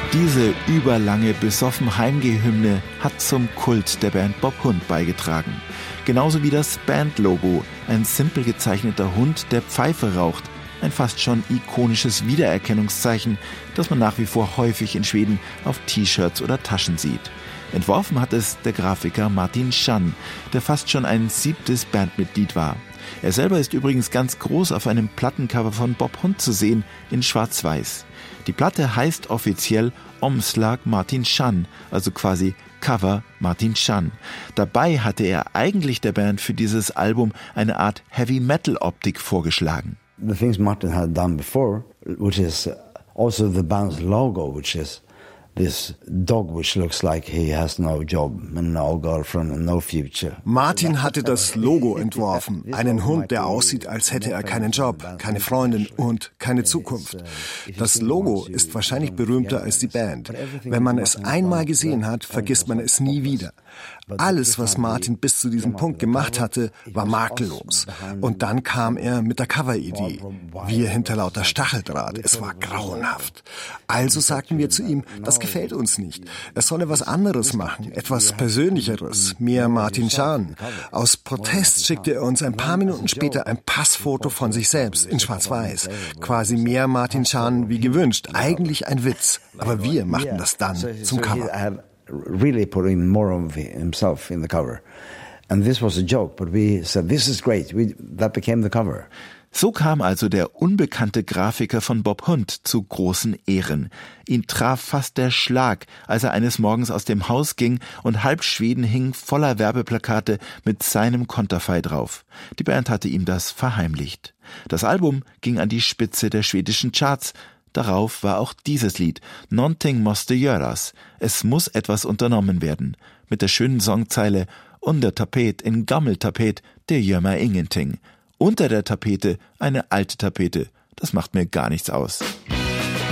Diese überlange, besoffen Heimgeh-Hymne hat zum Kult der Band Bob Hund beigetragen. Genauso wie das Bandlogo, ein simpel gezeichneter Hund, der Pfeife raucht. Ein fast schon ikonisches Wiedererkennungszeichen, das man nach wie vor häufig in Schweden auf T-Shirts oder Taschen sieht. Entworfen hat es der Grafiker Martin Schann, der fast schon ein 7. Bandmitglied war. Er selber ist übrigens ganz groß auf einem Plattencover von Bob Hund zu sehen, in schwarz-weiß. Die Platte heißt offiziell Omslag Martin Schann, also quasi Cover Martin Schann. Dabei hatte er eigentlich der Band für dieses Album eine Art Heavy-Metal-Optik vorgeschlagen. The things Martin had done before, which is also the band's logo, which is this dog which looks like he has no job and no girlfriend and no future. Martin hatte das Logo entworfen, einen Hund, der aussieht, als hätte er keinen Job, keine Freundin und keine Zukunft. Das Logo ist wahrscheinlich berühmter als die Band. Wenn man es einmal gesehen hat, vergisst man es nie wieder. Alles, was Martin bis zu diesem Punkt gemacht hatte, war makellos. Und dann kam er mit der Cover-Idee. Wir hinter lauter Stacheldraht. Es war grauenhaft. Also sagten wir zu ihm, das gefällt uns nicht. Er solle was anderes machen, etwas Persönlicheres, mehr Martin Schann. Aus Protest schickte er uns ein paar Minuten später ein Passfoto von sich selbst in schwarz-weiß. Quasi mehr Martin Schann wie gewünscht. Eigentlich ein Witz. Aber wir machten das dann zum Cover. Really putting more of himself in the cover. And this was a joke, but we said, this is great. That became the cover. So kam also der unbekannte Grafiker von Bob Hund zu großen Ehren. Ihn traf fast der Schlag, als er eines Morgens aus dem Haus ging und halb Schweden hing voller Werbeplakate mit seinem Konterfei drauf. Die Band hatte ihm das verheimlicht. Das Album ging an die Spitze der schwedischen Charts. Darauf war auch dieses Lied, Nånting måste göras. Es muss etwas unternommen werden. Mit der schönen Songzeile, Under Tapet in Gammeltapet, det gör mig ingenting. Unter der Tapete eine alte Tapete. Das macht mir gar nichts aus.